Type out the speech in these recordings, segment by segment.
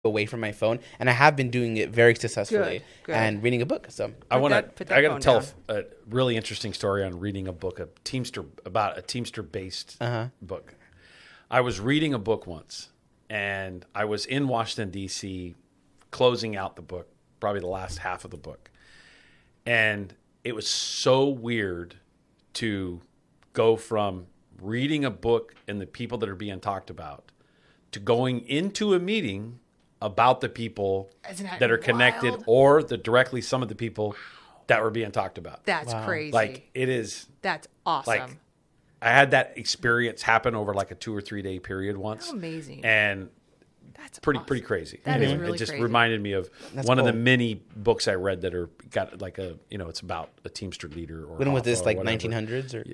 away from my phone, and I have been doing it very successfully Good. and reading a book. So I got to tell down. a really interesting story on reading a book, about a Teamster based book. I was reading a book once, and I was in Washington D.C. closing out the book, probably the last half of the book, and it was so weird to go from reading a book and the people that are being talked about to going into a meeting about the people that are connected wild? or directly some of the people that were being talked about. That's crazy. Like it is. That's awesome. Like I had that experience happen over like a 2 or 3 day period once. How amazing. And That's pretty awesome. crazy. That is Anyway, really it just crazy. reminded me of That's one of the cool. many books I read that are got like a it's about a Teamster leader or when was Hoffa this, or like whatever. 1900s or?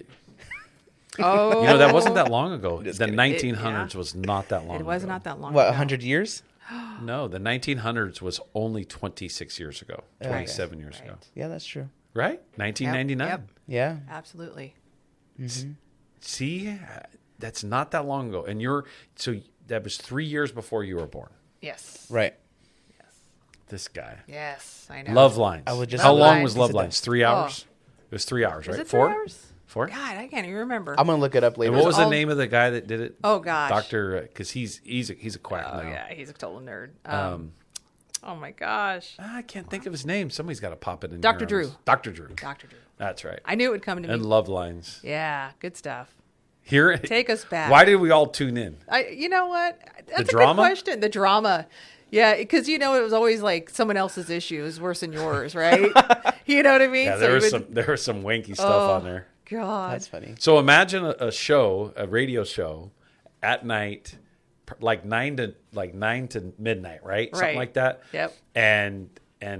Oh, That wasn't that long ago. The kidding. 1900s was not that long It was ago. not that long What, ago. 100 years? No, the 1900s was only 26 years ago, 27 years ago. Yeah, that's true. Right? 1999. Yep. Yeah. Absolutely. See, that's not that long ago. And that was 3 years before you were born. Yes. Right. This guy. Yes, I know. Love Lines. I was just- How Love long Lines. was Love Lines? 3 hours? It was 3 hours, Was right? it 3 hours? 4? God, I can't even remember. I'm going to look it up later. And what was the all- name of the guy that did it? Oh, gosh. Doctor, because he's a quack Oh, now. yeah, he's a total nerd. Oh, my gosh. I can't think of his name. Somebody's got to pop it in. Dr. here on Drew. this. Dr. Drew. Dr. Drew. That's right. I knew it would come to me. And Love Lines. Yeah, good stuff. Here, Take us back. Why did we all tune in? You know what? That's a drama? good question. The drama. Yeah, because it was always like someone else's issue is worse than yours, right? You know what I mean? Yeah, there was some wanky stuff on there. God. That's funny. So imagine a radio show at night, like 9 to midnight, right? Something Right. like that. Yep. And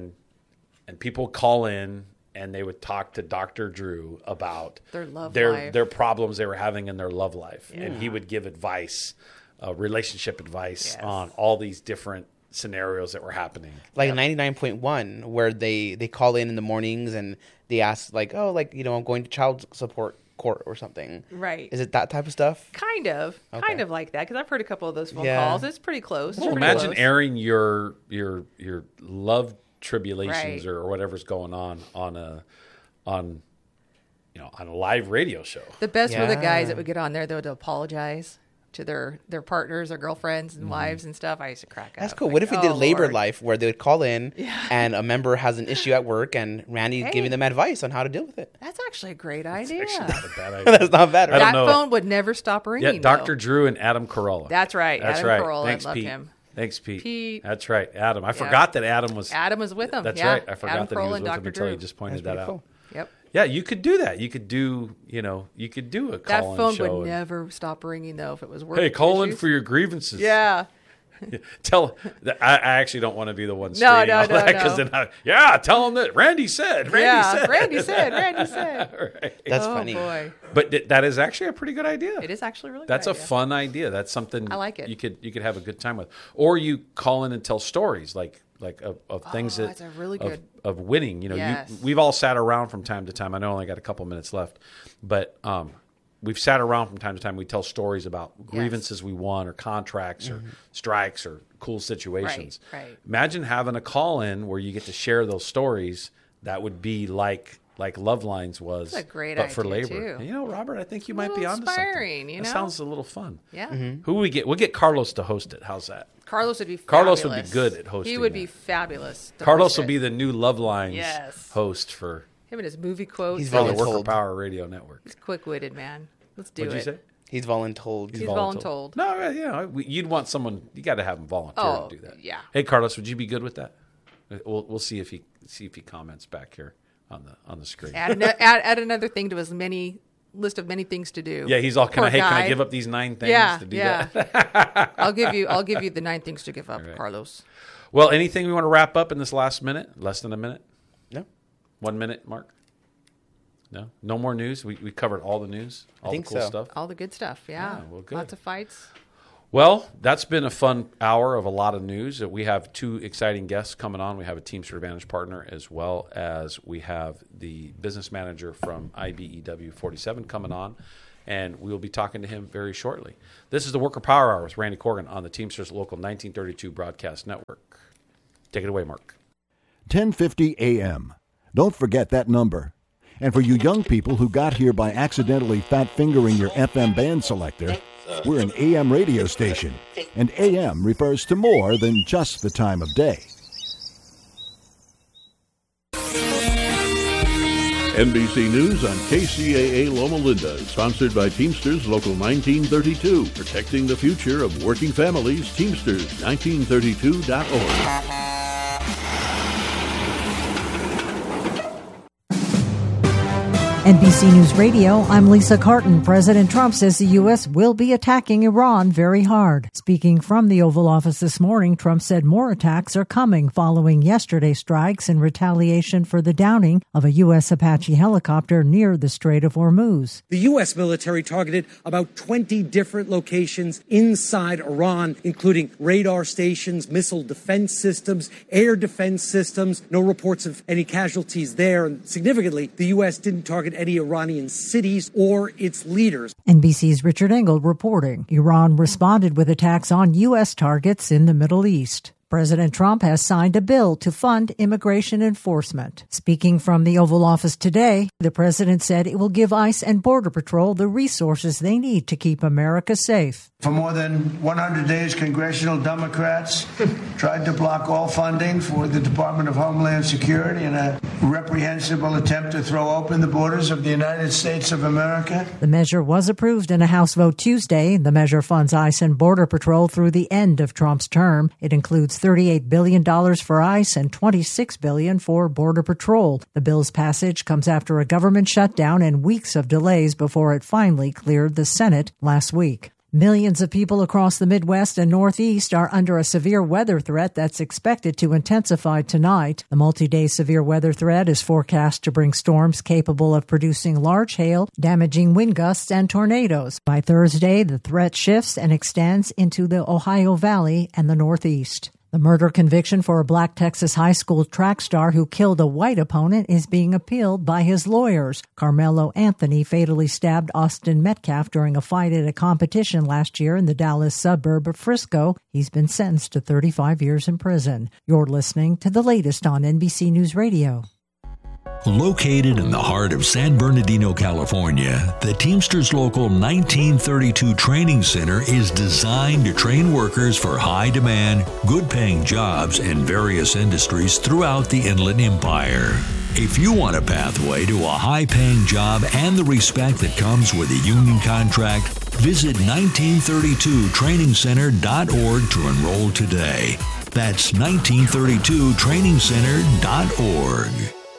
people call in and they would talk to Dr. Drew about Their love their life. their problems they were having in their love life, and he would give advice, relationship advice Yes. on all these different scenarios that were happening. Like 99.1, where they call in the mornings and they ask, like, oh, like, I'm going to child support court or something. Right. Is it that type of stuff? Kind of like that, because I've heard a couple of those phone Yeah. calls. It's pretty close. Well, It's pretty imagine close. airing your love tribulations Right. or whatever's going on a live radio show. The best were the guys Yeah. that would get on there, though, to apologize to their partners or girlfriends and wives and stuff. I used to crack up. That's cool. Like, What if we did oh, labor Lord. life, where they would call in and a member has an issue at work and Randy's Hey. giving them advice on how to deal with it? That's actually a great idea. Actually, not a bad idea. That's not bad. I Right? don't That know. phone would never stop ringing. Yeah, Dr. though. Drew and Adam Carolla. That's right. That's Adam right. Carolla. Thanks, I love Pete. him. Thanks, Pete. Pete. That's right, Adam. I forgot that Adam was. Adam was with him. That's yeah. right. I forgot Adam that he Carolla was and with him Dr. until you Drew. just pointed That's that pretty out. cool. Yep. Yeah, you could do that. You could do a That call-in phone show. would and, never stop ringing, though, if it was working. hey, call in for your grievances. Yeah. Tell. I actually don't want to be the one No, screening no, all no, that because no. then tell them that Randy said. Randy said. Right. That's Oh, funny. boy. But that is actually a pretty good idea. It is actually really That's good a idea. fun idea. That's something I like it. You could have a good time with, or you call in and tell stories like of things that that's a really good- of winning. Yes. We've all sat around from time to time. I know I only got a couple minutes left, but we've sat around from time to time. We tell stories about grievances we won, or contracts, or strikes, or cool situations. Right. Imagine having a call in where you get to share those stories. That would be like Love Lines was, That's a great but for idea, labor. too. Robert, I think you a might be little onto something. inspiring, you That know? sounds a little fun. Yeah. Who would we get? We'll get Carlos to host it. How's that? Carlos would be Carlos would be fabulous. good at hosting He would that. be fabulous. to Carlos host will it. be the new Love Lines Yes. host for Him and his movie quotes. He's the voluntold. Worker Power Radio Network. He's quick-witted, man. Let's do What'd it. you say? He's voluntold. He's voluntold. No, you'd want someone. You got to have him volunteer Oh, to do that. yeah. Hey, Carlos, would you be good with that? We'll see if he comments back here on the screen. Add another thing to his list of many things to do. Yeah, he's all Poor can I guy. give up these 9 things Yeah, to do yeah. that? I'll give you the 9 things to give up, Carlos. Well, anything we want to wrap up in this last minute? Less than a minute? No. 1 minute, Mark? No more news? We covered all the news? All think the cool so. stuff? All the good stuff. Yeah. Yeah, well, good. Lots of fights. Well, that's been a fun hour of a lot of news. We have 2 exciting guests coming on. We have a Teamster Advantage partner, as well as we have the business manager from IBEW 47 coming on. and we will be talking to him very shortly. This is the Worker Power Hour with Randy Corgan on the Teamsters Local 1932 Broadcast Network. Take it away, Mark. 10:50 a.m. Don't forget that number. And for you young people who got here by accidentally fat-fingering your FM band selector, we're an AM radio station, and AM refers to more than just the time of day. NBC News on KCAA Loma Linda is sponsored by Teamsters Local 1932, protecting the future of working families. Teamsters1932.org. NBC News Radio, I'm Lisa Carton. President Trump says the U.S. will be attacking Iran very hard. Speaking from the Oval Office this morning, Trump said more attacks are coming following yesterday's strikes in retaliation for the downing of a U.S. Apache helicopter near the Strait of Hormuz. The U.S. military targeted about 20 different locations inside Iran, including radar stations, missile defense systems, air defense systems. No reports of any casualties there. And significantly, the U.S. didn't target any Iranian cities or its leaders. NBC's Richard Engel reporting. Iran responded with attacks on U.S. targets in the Middle East. President Trump has signed a bill to fund immigration enforcement. Speaking from the Oval Office today, the president said it will give ICE and Border Patrol the resources they need to keep America safe. For more than 100 days, congressional Democrats tried to block all funding for the Department of Homeland Security in a reprehensible attempt to throw open the borders of the United States of America. The measure was approved in a House vote Tuesday. The measure funds ICE and Border Patrol through the end of Trump's term. It includes $38 billion for ICE and $26 billion for Border Patrol. The bill's passage comes after a government shutdown and weeks of delays before it finally cleared the Senate last week. Millions of people across the Midwest and Northeast are under a severe weather threat that's expected to intensify tonight. The multi-day severe weather threat is forecast to bring storms capable of producing large hail, damaging wind gusts, and tornadoes. By Thursday, the threat shifts and extends into the Ohio Valley and the Northeast. The murder conviction for a black Texas high school track star who killed a white opponent is being appealed by his lawyers. Carmelo Anthony fatally stabbed Austin Metcalf during a fight at a competition last year in the Dallas suburb of Frisco. He's been sentenced to 35 years in prison. You're listening to the latest on NBC News Radio. Located in the heart of San Bernardino, California, the Teamsters Local 1932 Training Center is designed to train workers for high-demand, good-paying jobs in various industries throughout the Inland Empire. If you want a pathway to a high-paying job and the respect that comes with a union contract, visit 1932trainingcenter.org to enroll today. That's 1932trainingcenter.org.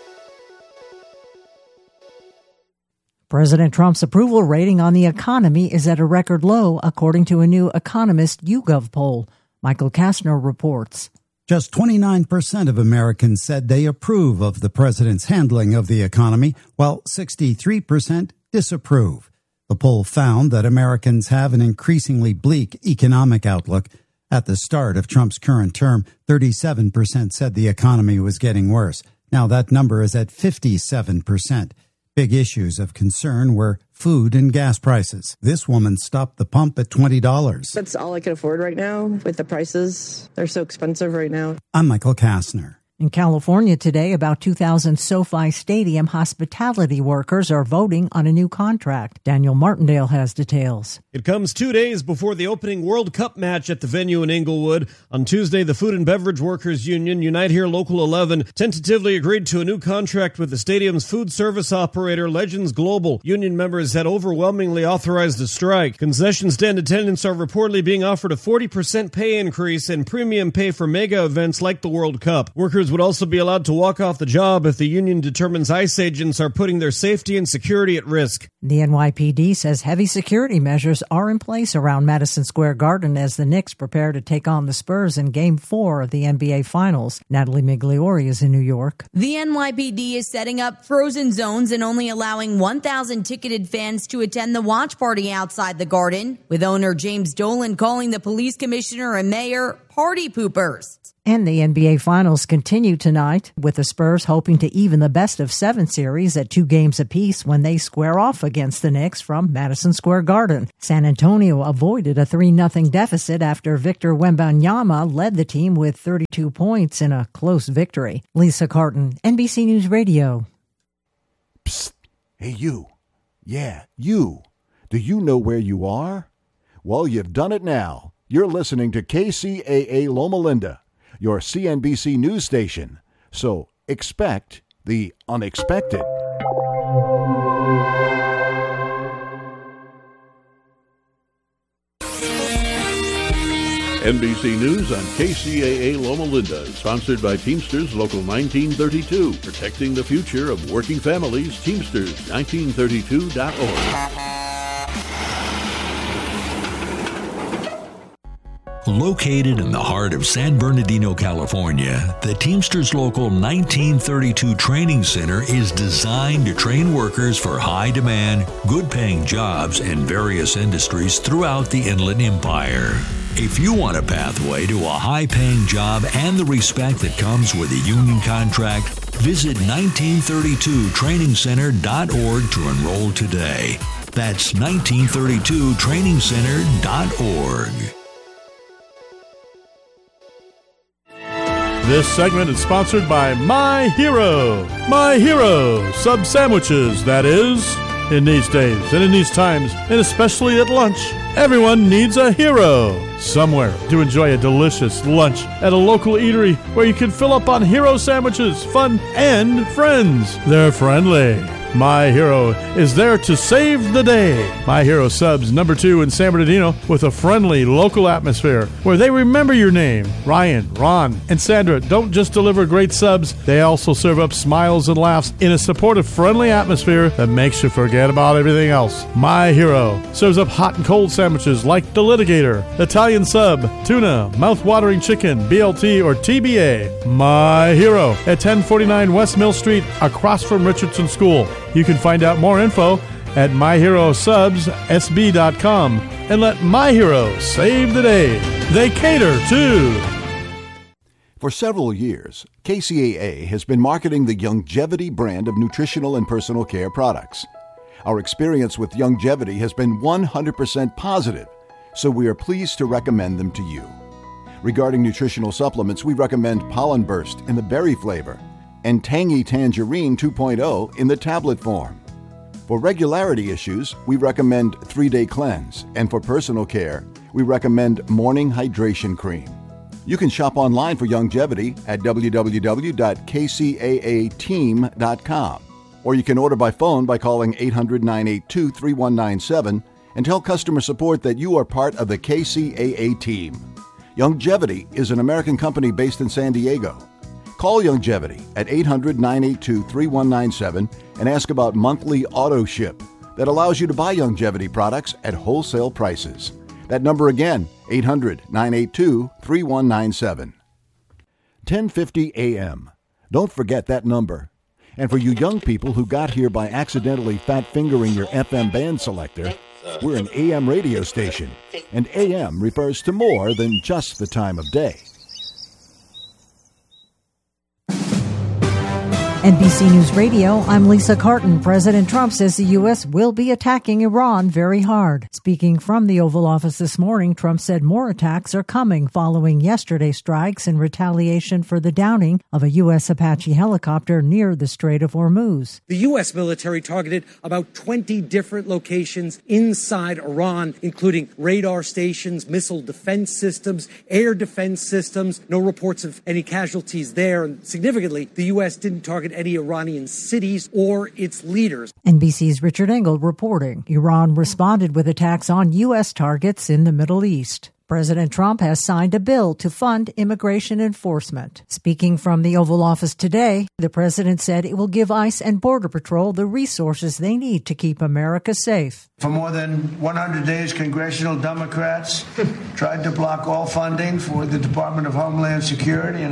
President Trump's approval rating on the economy is at a record low, according to a new Economist YouGov poll. Michael Kastner reports. Just 29% of Americans said they approve of the president's handling of the economy, while 63% disapprove. The poll found that Americans have an increasingly bleak economic outlook. At the start of Trump's current term, 37% said the economy was getting worse. Now that number is at 57%. Big issues of concern were food and gas prices. This woman stopped the pump at $20. That's all I can afford right now with the prices. They're so expensive right now. I'm Michael Kastner. In California today, about 2,000 SoFi Stadium hospitality workers are voting on a new contract. Daniel Martindale has details. It comes 2 days before the opening World Cup match at the venue in Inglewood. On Tuesday, the Food and Beverage Workers Union, Unite Here Local 11, tentatively agreed to a new contract with the stadium's food service operator, Legends Global. Union members had overwhelmingly authorized a strike. Concession stand attendants are reportedly being offered a 40% pay increase and premium pay for mega events like the World Cup. Workers would also be allowed to walk off the job if the union determines ICE agents are putting their safety and security at risk. The NYPD says heavy security measures are in place around Madison Square Garden as the Knicks prepare to take on the Spurs in Game 4 of the NBA Finals. Natalie Migliori is in New York. The NYPD is setting up frozen zones and only allowing 1,000 ticketed fans to attend the watch party outside the Garden, with owner James Dolan calling the police commissioner and mayor party poopers. And the NBA Finals continue tonight, with the Spurs hoping to even the best-of-7 series at 2 games apiece when they square off against the Knicks from Madison Square Garden. San Antonio avoided a 3-0 deficit after Victor Wembanyama led the team with 32 points in a close victory. Lisa Carton, NBC News Radio. Psst. Hey, you. Yeah, you. Do you know where you are? Well, you've done it now. You're listening to KCAA Loma Linda, your CNBC news station. So expect the unexpected. NBC News on KCAA Loma Linda, sponsored by Teamsters Local 1932, protecting the future of working families. Teamsters 1932.org. Located in the heart of San Bernardino, California, the Teamsters Local 1932 Training Center is designed to train workers for high-demand, good-paying jobs in various industries throughout the Inland Empire. If you want a pathway to a high-paying job and the respect that comes with a union contract, visit 1932trainingcenter.org to enroll today. That's 1932trainingcenter.org. This segment is sponsored by My Hero. My Hero sub sandwiches, that is. In these days and in these times, and especially at lunch, everyone needs a hero. Somewhere to enjoy a delicious lunch at a local eatery where you can fill up on hero sandwiches, fun, and friends. They're friendly. My Hero is there to save the day. My Hero Subs #2 in San Bernardino with a friendly local atmosphere where they remember your name. Ryan, Ron, and Sandra don't just deliver great subs, they also serve up smiles and laughs in a supportive, friendly atmosphere that makes you forget about everything else. My Hero serves up hot and cold sandwiches like the Litigator, Italian Sub, tuna, mouth-watering chicken, BLT, or TBA. My Hero at 1049 West Mill Street across from Richardson School. You can find out more info at myherosubssb.com and let My Hero save the day. They cater too. For several years, KCAA has been marketing the Youngevity brand of nutritional and personal care products. Our experience with Youngevity has been 100% positive, so we are pleased to recommend them to you. Regarding nutritional supplements, we recommend Pollen Burst in the berry flavor and Tangy Tangerine 2.0 in the tablet form. For regularity issues, we recommend 3-Day Cleanse, and for personal care, we recommend Morning Hydration Cream. You can shop online for Youngevity at www.kcaateam.com, or you can order by phone by calling 800-982-3197 and tell customer support that you are part of the KCAA team. Youngevity is an American company based in San Diego. Call Youngevity at 800-982-3197 and ask about monthly auto ship that allows you to buy Youngevity products at wholesale prices. That number again, 800-982-3197. 1050 AM. Don't forget that number. And for you young people who got here by accidentally fat-fingering your FM band selector, we're an AM radio station, and AM refers to more than just the time of day. NBC News Radio, I'm Lisa Carton. President Trump says the U.S. will be attacking Iran very hard. Speaking from the Oval Office this morning, Trump said more attacks are coming following yesterday's strikes in retaliation for the downing of a U.S. Apache helicopter near the Strait of Hormuz. The U.S. military targeted about 20 different locations inside Iran, including radar stations, missile defense systems, air defense systems. No reports of any casualties there. And significantly, the U.S. didn't target any Iranian cities or its leaders. NBC's Richard Engel reporting. Iran responded with attacks on U.S. targets in the Middle East. President Trump has signed a bill to fund immigration enforcement. Speaking from the Oval Office today, the president said it will give ICE and Border Patrol the resources they need to keep America safe. For more than 100 days, congressional Democrats tried to block all funding for the Department of Homeland Security in a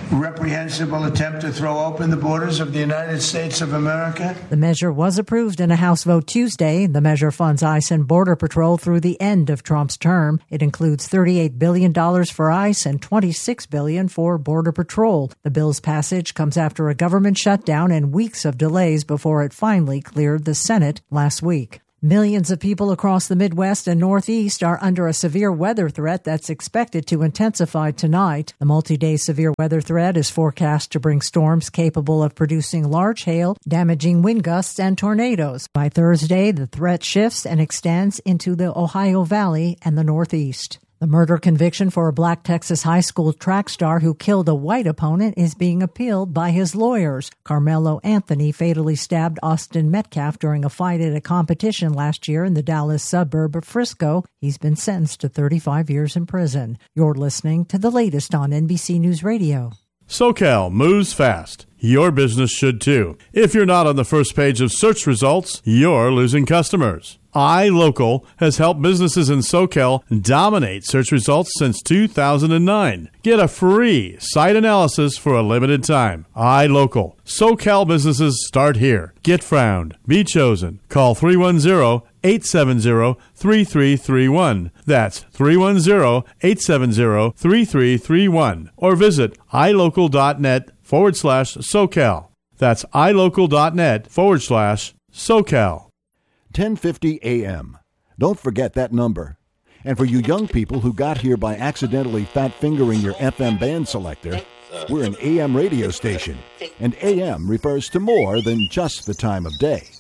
reprehensible attempt to throw open the borders of the United States of America. The measure was approved in a House vote Tuesday. The measure funds ICE and Border Patrol through the end of Trump's term. It includes $38 billion for ICE and $26 billion for Border Patrol. The bill's passage comes after a government shutdown and weeks of delays before it finally cleared the Senate last week. Millions of people across the Midwest and Northeast are under a severe weather threat that's expected to intensify tonight. The multi-day severe weather threat is forecast to bring storms capable of producing large hail, damaging wind gusts, and tornadoes. By Thursday, the threat shifts and extends into the Ohio Valley and the Northeast. The murder conviction for a black Texas high school track star who killed a white opponent is being appealed by his lawyers. Carmelo Anthony fatally stabbed Austin Metcalf during a fight at a competition last year in the Dallas suburb of Frisco. He's been sentenced to 35 years in prison. You're listening to the latest on NBC News Radio. SoCal moves fast. Your business should too. If you're not on the first page of search results, you're losing customers. iLocal has helped businesses in SoCal dominate search results since 2009. Get a free site analysis for a limited time. iLocal. SoCal businesses start here. Get found. Be chosen. Call 310-870-3331. That's 310-870-3331. Or visit ilocal.net/SoCal. That's ilocal.net/SoCal. 1050 AM. Don't forget that number. And for you young people who got here by accidentally fat-fingering your FM band selector, we're an AM radio station. And AM refers to more than just the time of day.